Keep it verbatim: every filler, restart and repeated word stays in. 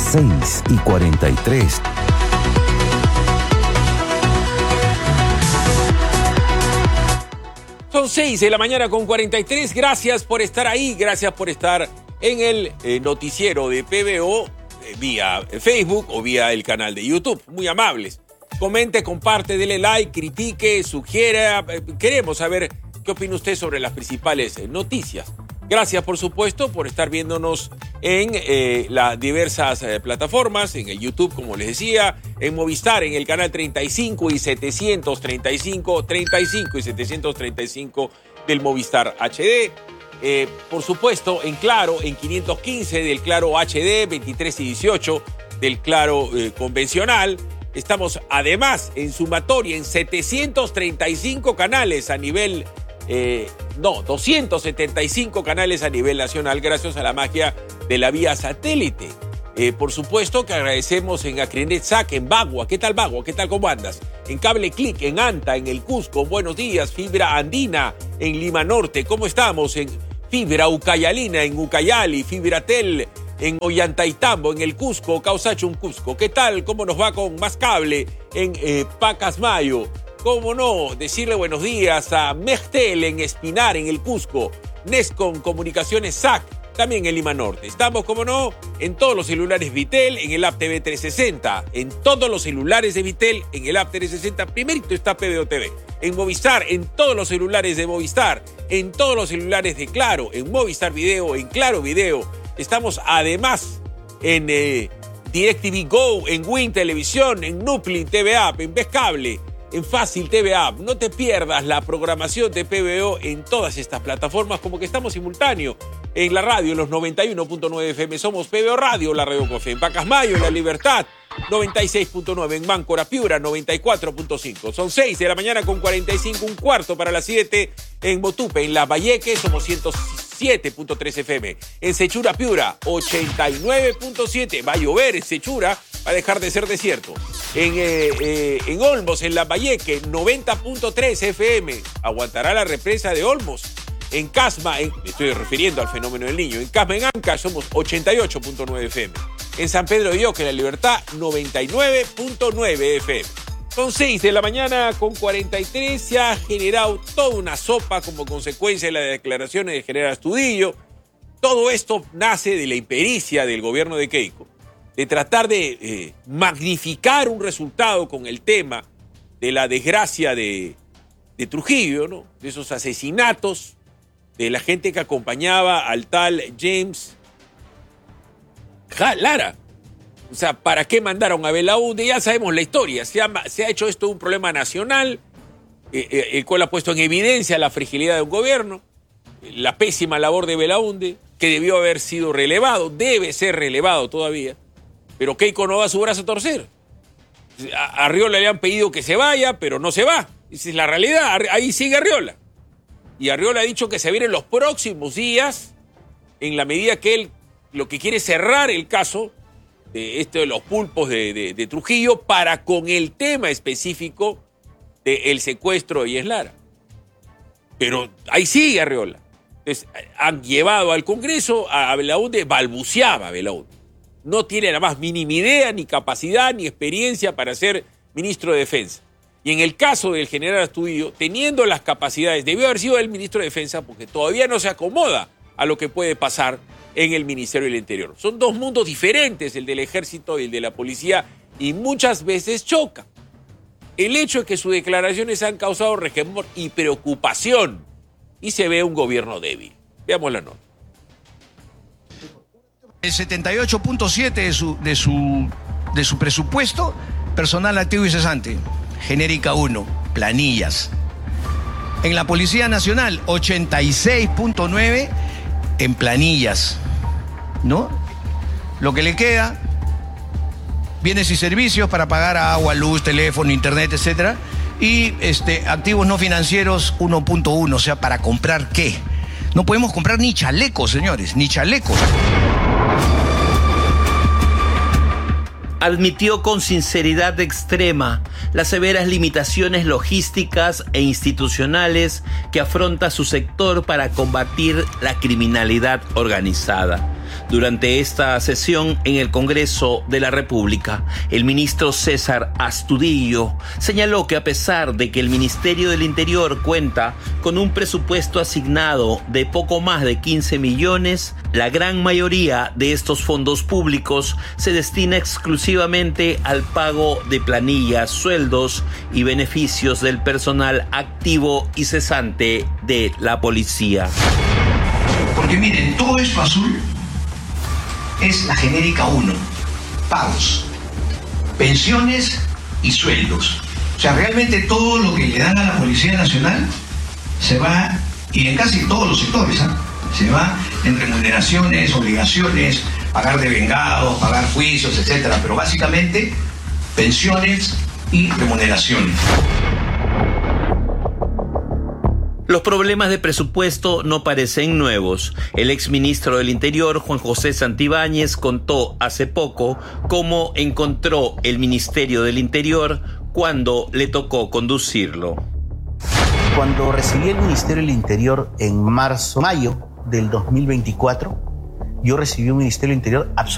seis y cuarenta y tres. Son seis de la mañana con cuarenta y tres. Gracias por estar ahí, gracias por estar en el eh, noticiero de P B O eh, vía Facebook o vía el canal de YouTube. Muy amables. Comente, comparte, dele like, critique, sugiera. Eh, queremos saber qué opina usted sobre las principales eh, noticias. Gracias, por supuesto, por estar viéndonos en eh, las diversas eh, plataformas, en el YouTube, como les decía, en Movistar, en el canal treinta y cinco y setecientos treinta y cinco, treinta y cinco y setecientos treinta y cinco del Movistar H D. Eh, por supuesto, en Claro, en quinientos quince del Claro H D, veintitrés y dieciocho del Claro eh, convencional. Estamos además en sumatoria en setecientos treinta y cinco canales a nivel... Eh, no, doscientos setenta y cinco canales a nivel nacional gracias a la magia de la vía satélite. Eh, por supuesto que agradecemos en Acrinet S A C, en Bagua. ¿Qué tal Bagua? ¿Qué tal? ¿Cómo andas? En Cable Click, en Anta, en el Cusco. Buenos días. Fibra Andina, en Lima Norte. ¿Cómo estamos? En Fibra Ucayalina, en Ucayali. Fibratel, en Ollantaytambo, en el Cusco. Causachun, Cusco. ¿Qué tal? ¿Cómo nos va con más cable? En eh, Pacasmayo. ¿Cómo no? Decirle buenos días a Mechtel en Espinar, en el Cusco. Nescom Comunicaciones S A C, también en Lima Norte. Estamos, como no, en todos los celulares Vitel, en el app T V trescientos sesenta. En todos los celulares de Vitel, en el app trescientos sesenta. Primerito está P B O T V. En Movistar, en todos los celulares de Movistar. En todos los celulares de Claro. En Movistar Video, en Claro Video. Estamos además en eh, DirecTV Go, en Win Televisión, en Nuplin T V App, en Vescable, en Fácil T V App. No te pierdas la programación de P B O en todas estas plataformas, como que estamos simultáneo en la radio, en los noventa y uno punto nueve F M. Somos P B O Radio, la radio Café. En Pacasmayo, en La Libertad, noventa y seis punto nueve. En Máncora, Piura, noventa y cuatro punto cinco. Son seis de la mañana con cuarenta y cinco, un cuarto para las siete. En Motupe, en Lambayeque, somos ciento siete punto tres F M. En Sechura, Piura, ochenta y nueve punto siete. Va a llover en Sechura, va a dejar de ser desierto. En, eh, eh, en Olmos, en Lambayeque, noventa punto tres F M. Aguantará la represa de Olmos. En Casma, en, me estoy refiriendo al fenómeno del niño. En Casma, en Ancash, somos ochenta y ocho punto nueve F M. En San Pedro de Oca, en La Libertad, noventa y nueve punto nueve F M. Son seis de la mañana con cuarenta y tres. Se ha generado toda una sopa como consecuencia de las declaraciones de General Astudillo. Todo esto nace de la impericia del gobierno de Keiko, de tratar de eh, magnificar un resultado con el tema de la desgracia de, de Trujillo, ¿no? De esos asesinatos, de la gente que acompañaba al tal James Lara. O sea, ¿para qué mandaron a Belaúnde? Ya sabemos la historia. Se ha, se ha hecho esto un problema nacional, eh, eh, el cual ha puesto en evidencia la fragilidad de un gobierno, la pésima labor de Belaúnde, que debió haber sido relevado, debe ser relevado todavía. Pero Keiko no va a su brazo a torcer. A Arriola le han pedido que se vaya, pero no se va. Esa es la realidad. Ahí sigue Arriola. Y Arriola ha dicho que se viene en los próximos días, en la medida que él lo que quiere es cerrar el caso de esto de los pulpos de, de, de Trujillo para con el tema específico del secuestro de Yes Lara. Pero ahí sigue Arriola. Entonces, han llevado al Congreso a Belaúnde, balbuceaba Belaúnde. No tiene la más mínima idea, ni capacidad, ni experiencia para ser ministro de Defensa. Y en el caso del general Astudillo, teniendo las capacidades, debió haber sido el ministro de Defensa porque todavía no se acomoda a lo que puede pasar en el Ministerio del Interior. Son dos mundos diferentes, el del ejército y el de la policía, y muchas veces chocan. El hecho es que sus declaraciones han causado resquemor y preocupación, y se ve un gobierno débil. Veamos la nota. El setenta y ocho punto siete de su, de, su, de su presupuesto, personal activo y cesante. Genérica uno, planillas. En la Policía Nacional, ochenta y seis punto nueve en planillas, ¿no? Lo que le queda, bienes y servicios para pagar agua, luz, teléfono, internet, etcétera. Y este, activos no financieros, uno punto uno, o sea, ¿para comprar qué? No podemos comprar ni chalecos, señores, ni chalecos. Admitió con sinceridad extrema las severas limitaciones logísticas e institucionales que afronta su sector para combatir la criminalidad organizada. Durante esta sesión en el Congreso de la República, el ministro César Astudillo señaló que a pesar de que el Ministerio del Interior cuenta con un presupuesto asignado de poco más de quince millones, la gran mayoría de estos fondos públicos se destina exclusivamente al pago de planillas, sueldos y beneficios del personal activo y cesante de la policía. Porque miren, todo esto azul es la genérica uno, pagos, pensiones y sueldos. O sea, realmente todo lo que le dan a la Policía Nacional se va, y en casi todos los sectores, ¿eh? se va en remuneraciones, obligaciones, pagar devengados, pagar juicios, etcétera. Pero básicamente pensiones y remuneraciones. Los problemas de presupuesto no parecen nuevos. El exministro del Interior, Juan José Santibáñez, contó hace poco cómo encontró el Ministerio del Interior cuando le tocó conducirlo. Cuando recibí el Ministerio del Interior en marzo, mayo del dos mil veinticuatro, yo recibí un Ministerio del Interior absolutamente